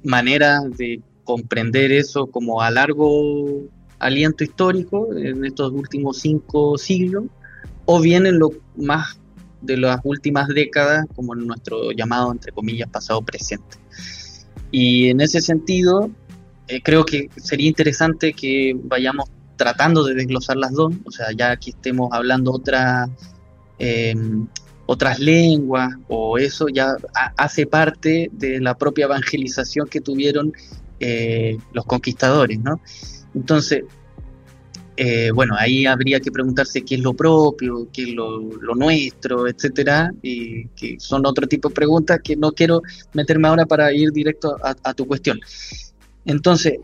maneras de comprender eso como a largo aliento histórico en estos últimos 5 siglos, o bien en lo más de las últimas décadas, como en nuestro llamado, entre comillas, pasado presente. Y en ese sentido, creo que sería interesante que vayamos tratando de desglosar las dos, o sea, ya que estemos hablando eh, otras lenguas, o eso ya hace parte de la propia evangelización que tuvieron los conquistadores, ¿no? Entonces, bueno, ahí habría que preguntarse qué es lo propio, qué es lo nuestro, etcétera, y que son otro tipo de preguntas que no quiero meterme ahora para ir directo a tu cuestión. Entonces,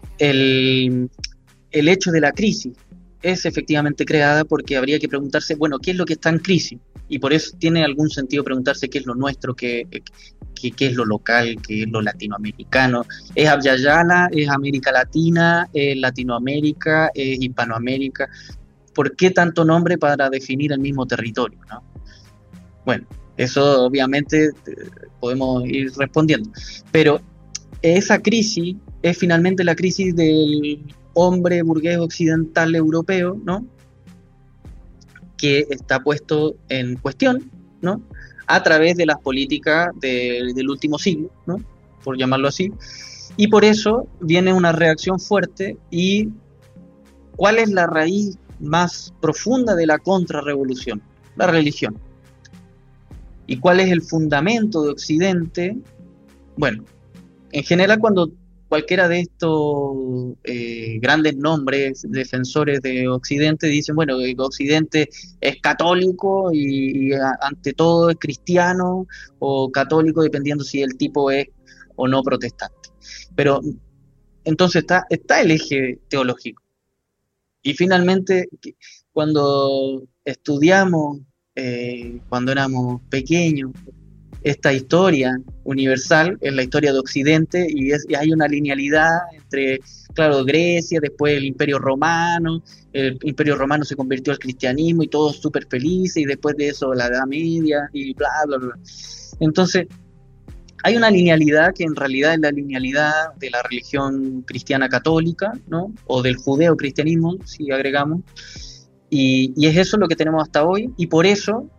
el hecho de la crisis es efectivamente creada porque habría que preguntarse, bueno, ¿qué es lo que está en crisis? Y por eso tiene algún sentido preguntarse qué es lo nuestro, qué es lo local, qué es lo latinoamericano. ¿Es Abya Yala? ¿Es América Latina? ¿Es Latinoamérica? ¿Es Hispanoamérica? ¿Por qué tanto nombre para definir el mismo territorio, ¿no? Bueno, eso obviamente podemos ir respondiendo. Pero esa crisis es finalmente la crisis del hombre burgués occidental europeo, ¿no? Que está puesto en cuestión, ¿no? A través de las políticas del último siglo, ¿no? Por llamarlo así. Y por eso viene una reacción fuerte. ¿Y cuál es la raíz más profunda de la contrarrevolución? La religión. ¿Y cuál es el fundamento de Occidente? Bueno, en general, cuando cualquiera de estos grandes nombres defensores de Occidente dicen, bueno, Occidente es católico y ante todo es cristiano, o católico dependiendo si el tipo es o no protestante. Pero entonces está el eje teológico. Y finalmente, cuando estudiamos, cuando éramos pequeños, esta historia universal es la historia de Occidente, y hay una linealidad entre, claro, Grecia, después el Imperio Romano se convirtió al cristianismo y todos súper felices, y después de eso la Edad Media y bla, bla, bla. Entonces, hay una linealidad que en realidad es la linealidad de la religión cristiana católica, ¿no? O del judeo-cristianismo, si agregamos, y es eso lo que tenemos hasta hoy, y por eso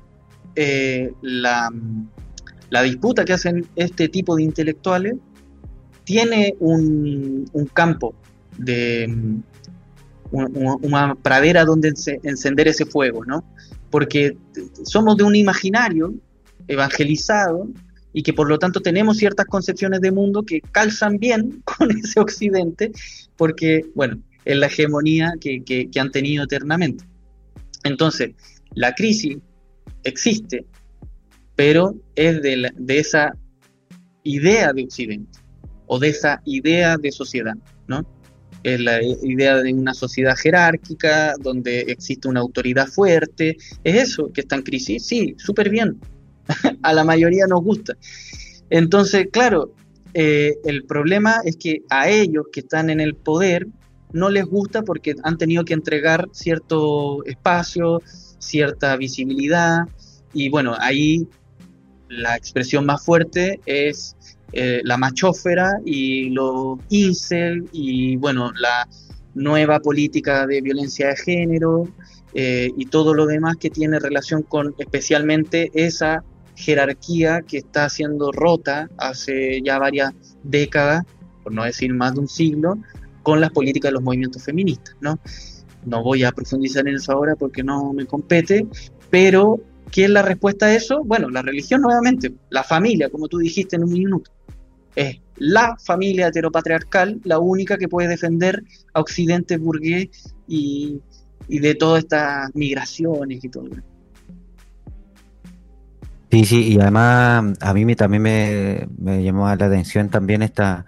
la disputa que hacen este tipo de intelectuales tiene un campo de una pradera donde encender ese fuego, ¿no? Porque somos de un imaginario evangelizado y que por lo tanto tenemos ciertas concepciones de mundo que calzan bien con ese occidente, porque, bueno, es la hegemonía que han tenido eternamente. Entonces, la crisis existe, pero es de esa idea de Occidente, o de esa idea de sociedad, ¿no? Es la idea de una sociedad jerárquica, donde existe una autoridad fuerte. ¿Es eso que está en crisis? Sí, súper bien. A la mayoría nos gusta. Entonces, claro, el problema es que a ellos que están en el poder no les gusta porque han tenido que entregar cierto espacio, cierta visibilidad, y bueno, ahí la expresión más fuerte es la machófera y los incel, y bueno, la nueva política de violencia de género, y todo lo demás que tiene relación con especialmente esa jerarquía que está siendo rota hace ya varias décadas, por no decir más de un siglo, con las políticas de los movimientos feministas, ¿no? No voy a profundizar en eso ahora porque no me compete, pero ¿qué es la respuesta a eso? Bueno, la religión nuevamente, la familia, como tú dijiste en un minuto, es la familia heteropatriarcal la única que puede defender a Occidente burgués y de todas estas migraciones y todo. Sí, sí, y además a mí también me llamó la atención también esta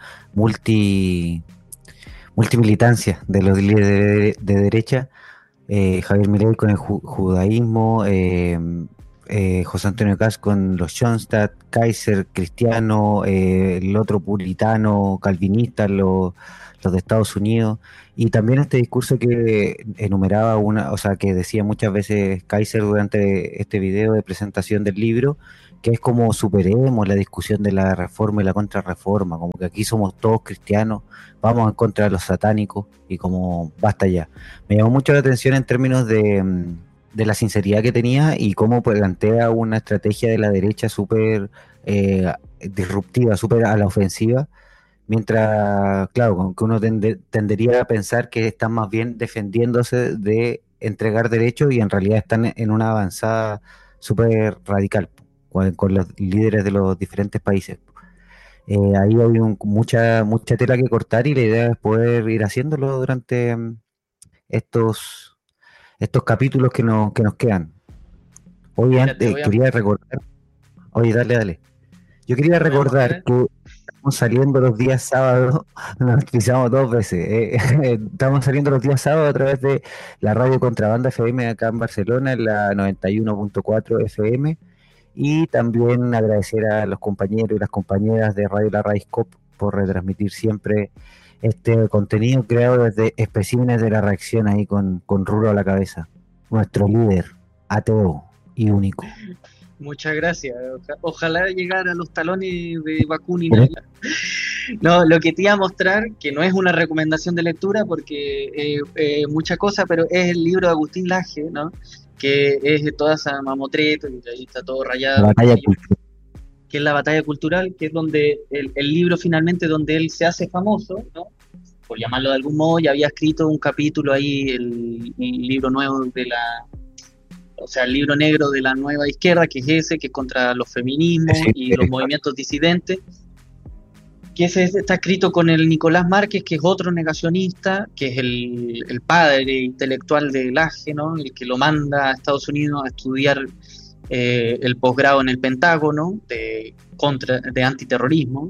multimilitancia de los líderes de derecha, Javier Milei con el judaísmo, José Antonio Caz con los Schoenstatt, Kaiser cristiano, el otro puritano, calvinista, los de Estados Unidos, y también este discurso que enumeraba o sea, que decía muchas veces Kaiser durante este video de presentación del libro, que es como superemos la discusión de la reforma y la contrarreforma, como que aquí somos todos cristianos, vamos en contra de los satánicos y como basta ya. Me llamó mucho la atención en términos de la sinceridad que tenía y cómo plantea una estrategia de la derecha súper disruptiva, súper a la ofensiva, mientras, claro, como que uno tendería a pensar que están más bien defendiéndose de entregar derechos y en realidad están en una avanzada súper radical con los líderes de los diferentes países. Ahí hay mucha tela que cortar y la idea es poder ir haciéndolo durante estos, estos capítulos que nos quedan. Hoy Mira, te antes voy a... quería recordar, oye, dale. Yo quería Te voy a recordar mostrar. que estamos saliendo los días sábados, nos pisamos dos veces. Estamos saliendo los días sábados a través de la radio Contrabanda FM acá en Barcelona, en la 91.4 FM. Y también agradecer a los compañeros y las compañeras de Radio La Raízcop por retransmitir siempre este contenido creado desde Especímenes de la Reacción ahí con Rulo a la cabeza. Nuestro líder, ateo y único. Muchas gracias. Ojalá llegara a los talones de Bakunin. No, lo que te iba a mostrar, que no es una recomendación de lectura porque mucha cosa, pero es el libro de Agustín Laje, ¿no? Que es de toda esa mamotreto, y ahí está todo La rayado, batalla cultural. que es la batalla cultural, que es donde el libro finalmente donde él se hace famoso, ¿no? Por llamarlo de algún modo, ya había escrito un capítulo ahí, el libro nuevo de la, o sea, el libro negro de la nueva izquierda, que es ese, que es contra los feminismos Sí, y los movimientos disidentes, que ese está escrito con el Nicolás Márquez, que es otro negacionista, que es el padre intelectual de Laje, ¿no? El que lo manda a Estados Unidos a estudiar el posgrado en el Pentágono de antiterrorismo.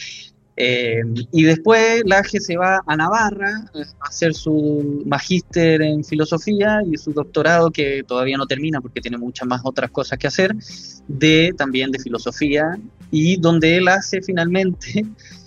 Y después Laje se va a Navarra a hacer su magíster en filosofía y su doctorado, que todavía no termina porque tiene muchas más otras cosas que hacer, también de filosofía, y donde él hace finalmente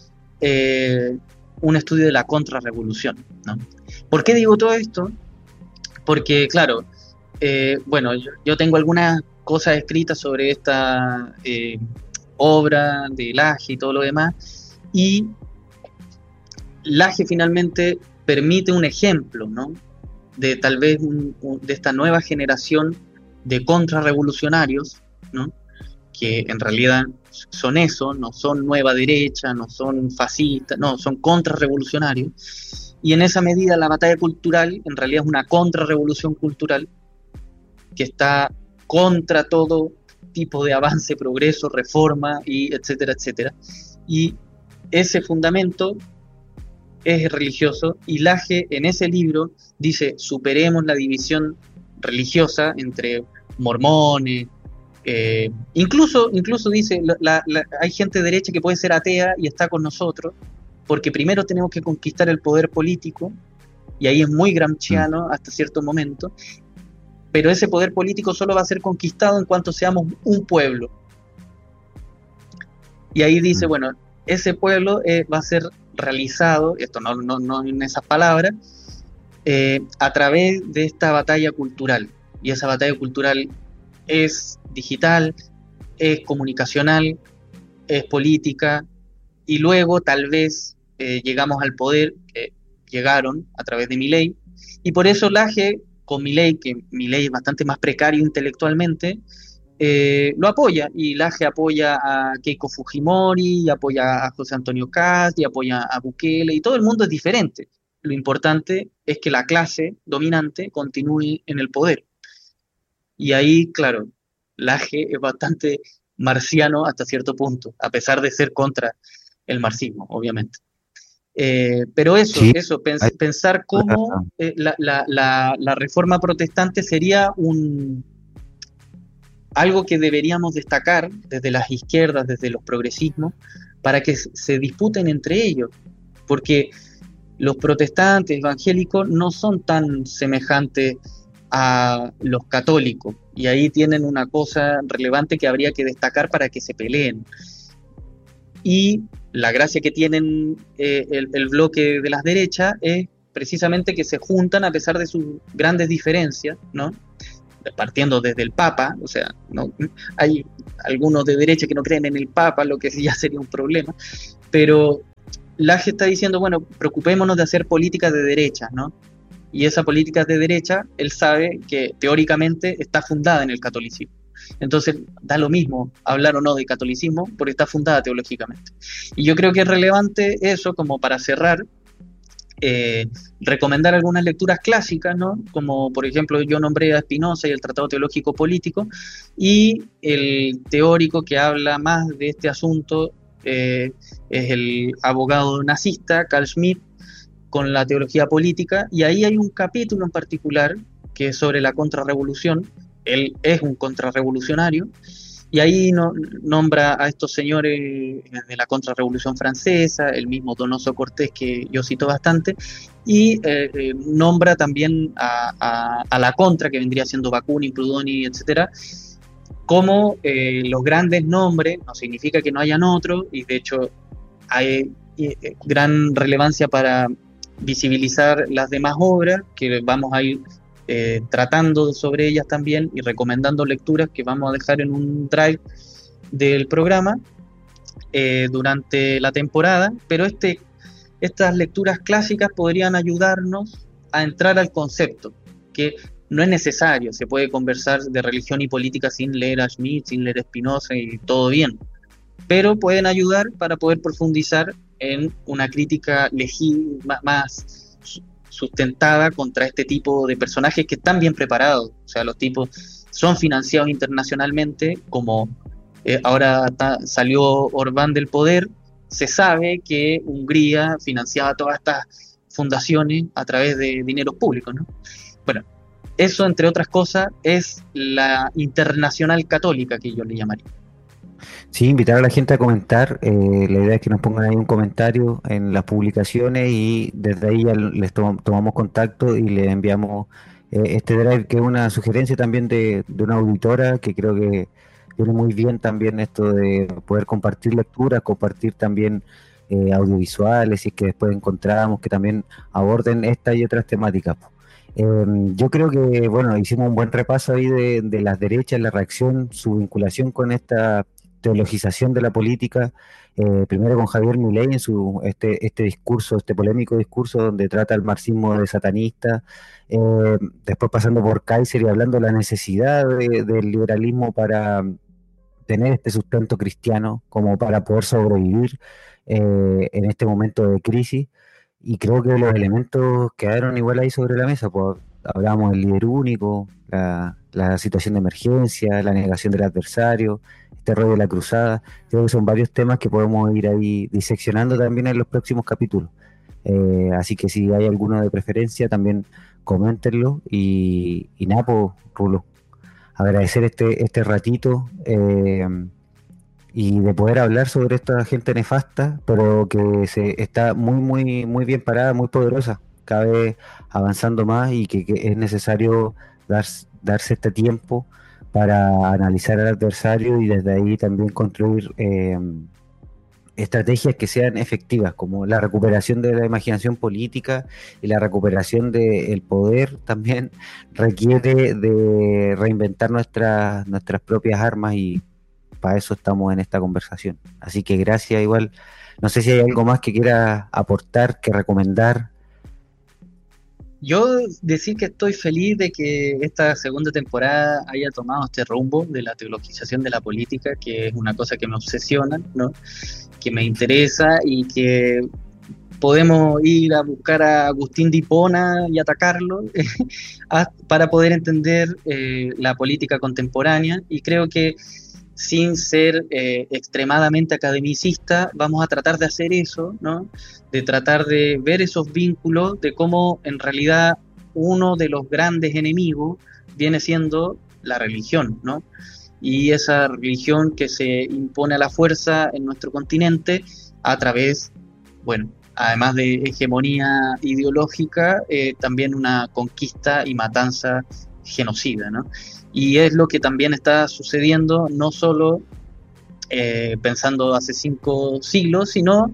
un estudio de la contrarrevolución, ¿no? ¿Por qué digo todo esto? Porque, claro, bueno, yo tengo algunas cosas escritas sobre esta obra de Laje y todo lo demás, y Laje finalmente permite un ejemplo, ¿no? De tal vez de esta nueva generación de contrarrevolucionarios, ¿no? Que en realidad son eso, no son nueva derecha, no son fascistas, no, son contrarrevolucionarios. Y en esa medida la batalla cultural en realidad es una contrarrevolución cultural que está contra todo tipo de avance, progreso, reforma, y etcétera, etcétera. Y ese fundamento es religioso, y Laje en ese libro dice: superemos la división religiosa entre mormones, incluso dice, hay gente derecha que puede ser atea y está con nosotros, porque primero tenemos que conquistar el poder político, y ahí es muy gramsciano hasta cierto momento, pero ese poder político solo va a ser conquistado en cuanto seamos un pueblo. Y ahí dice, bueno, ese pueblo va a ser realizado, esto no en esas palabras, a través de esta batalla cultural. Y esa batalla cultural es digital, es comunicacional, es política, y luego tal vez llegamos al poder, que llegaron a través de Milei, y por eso Laje, con Milei, que Milei es bastante más precario intelectualmente, lo apoya, y Laje apoya a Keiko Fujimori, y apoya a José Antonio Kast, y apoya a Bukele, y todo el mundo es diferente. Lo importante es que la clase dominante continúe en el poder. Y ahí, claro, Laje es bastante marciano hasta cierto punto, a pesar de ser contra el marxismo, obviamente. Pero Sí, pensar cómo la reforma protestante sería algo que deberíamos destacar desde las izquierdas, desde los progresismos, para que se disputen entre ellos, porque los protestantes evangélicos no son tan semejantes a los católicos, y ahí tienen una cosa relevante que habría que destacar para que se peleen. Y la gracia que tienen el bloque de las derechas es precisamente que se juntan a pesar de sus grandes diferencias, ¿no? partiendo desde el Papa, o sea, no hay algunos de derecha que no creen en el Papa, lo que ya sería un problema, pero Laje está diciendo, bueno, preocupémonos de hacer políticas de derecha, ¿no? Y esa política de derecha, él sabe que teóricamente está fundada en el catolicismo. Entonces, da lo mismo hablar o no de catolicismo, porque está fundada teológicamente. Y yo creo que es relevante eso, como para cerrar, recomendar algunas lecturas clásicas, ¿no? Como por ejemplo yo nombré a Spinoza y el Tratado Teológico Político, y el teórico que habla más de este asunto es el abogado nazista Carl Schmitt, con la teología política, y ahí hay un capítulo en particular que es sobre la contrarrevolución. Él es un contrarrevolucionario, y ahí nombra a estos señores de la contrarrevolución francesa, el mismo Donoso Cortés que yo cito bastante, y nombra también a la contra, que vendría siendo Bakunin, Proudhon, etcétera, como los grandes nombres. No significa que no hayan otros, y de hecho hay gran relevancia para visibilizar las demás obras, que vamos a ir tratando sobre ellas también y recomendando lecturas que vamos a dejar en un drive del programa durante la temporada, pero estas lecturas clásicas podrían ayudarnos a entrar al concepto, que no es necesario, se puede conversar de religión y política sin leer a Schmitt, sin leer a Spinoza y todo bien, pero pueden ayudar para poder profundizar en una crítica más sustentada contra este tipo de personajes que están bien preparados. O sea, los tipos son financiados internacionalmente, como ahora salió Orbán del poder. Se sabe que Hungría financiaba todas estas fundaciones a través de dineros públicos, ¿no? Bueno, eso, entre otras cosas, es la internacional católica, que yo le llamaría. Sí, invitar a la gente a comentar. La idea es que nos pongan ahí un comentario en las publicaciones y desde ahí ya les tomamos contacto y le enviamos este drive, que es una sugerencia también de una auditora, que creo que viene muy bien también esto de poder compartir lecturas, compartir también audiovisuales, y que después encontramos que también aborden esta y otras temáticas. Yo creo que, bueno, hicimos un buen repaso ahí de las derechas, la reacción, su vinculación con esta teologización de la política, primero con Javier Milei en este discurso, este polémico discurso donde trata el marxismo de satanista, después pasando por Kaiser y hablando de la necesidad del liberalismo para tener este sustento cristiano como para poder sobrevivir en este momento de crisis. Y creo que los elementos quedaron igual ahí sobre la mesa, pues hablamos del líder único, la situación de emergencia, la negación del adversario, este rollo de la cruzada. Creo que son varios temas que podemos ir ahí diseccionando también en los próximos capítulos. Así que si hay alguno de preferencia, también coméntenlo. Y nada, pues, Rulo, agradecer este ratito y de poder hablar sobre esta gente nefasta, pero que está muy bien parada, muy poderosa, cada vez avanzando más, y que es necesario darse este tiempo para analizar al adversario y desde ahí también construir estrategias que sean efectivas, como la recuperación de la imaginación política y la recuperación del poder también requiere de reinventar nuestras propias armas, y para eso estamos en esta conversación. Así que gracias igual. No sé si hay algo más que quiera aportar, que recomendar. Yo decir que estoy feliz de que esta segunda temporada haya tomado este rumbo de la teologización de la política, que es una cosa que me obsesiona, ¿no? Que me interesa, y que podemos ir a buscar a Agustín de Hipona y atacarlo para poder entender la política contemporánea. Y creo que sin ser extremadamente academicista, vamos a tratar de hacer eso, ¿no? De tratar de ver esos vínculos, de cómo en realidad uno de los grandes enemigos viene siendo la religión, ¿no? Y esa religión que se impone a la fuerza en nuestro continente a través, bueno, además de hegemonía ideológica, también una conquista y matanza genocida, ¿no? Y es lo que también está sucediendo, no solo pensando hace 5 siglos, sino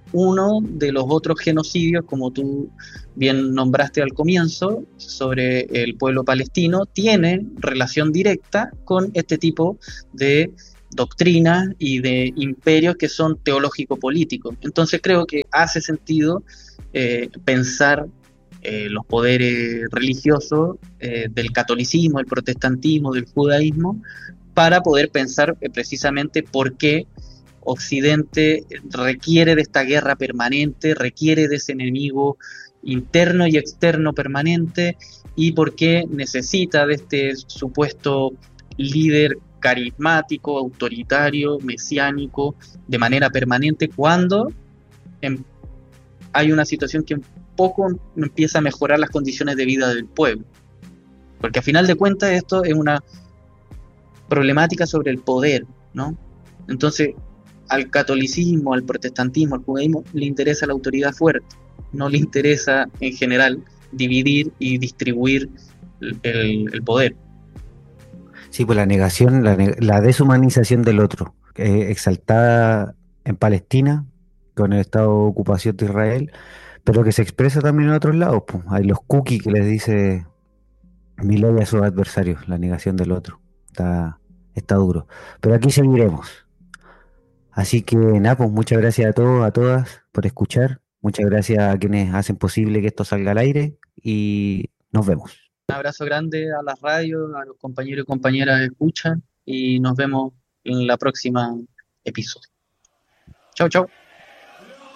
uno de los otros genocidios, como tú bien nombraste al comienzo, sobre el pueblo palestino, tiene relación directa con este tipo de doctrinas y de imperios que son teológico-políticos. Entonces creo que hace sentido pensar los poderes religiosos del catolicismo, del protestantismo, del judaísmo, para poder pensar precisamente por qué Occidente requiere de esta guerra permanente, requiere de ese enemigo interno y externo permanente, y por qué necesita de este supuesto líder carismático, autoritario, mesiánico, de manera permanente, cuando en, hay una situación que un poco empieza a mejorar las condiciones de vida del pueblo. Porque a final de cuentas esto es una problemática sobre el poder, ¿no? Entonces, al catolicismo, al protestantismo, al judaísmo, le interesa la autoridad fuerte, no le interesa en general dividir y distribuir el poder. Sí, pues la negación, la deshumanización del otro, exaltada en Palestina con el estado de ocupación de Israel, pero que se expresa también en otros lados, pues. Hay los cookies que les dice Milei a sus adversarios, la negación del otro. Está duro. Pero aquí seguiremos. Así que nada, pues muchas gracias a todos, a todas por escuchar. Muchas gracias a quienes hacen posible que esto salga al aire y nos vemos. Un abrazo grande a las radios, a los compañeros y compañeras que escuchan y nos vemos en la próxima episodio. Chau, chau.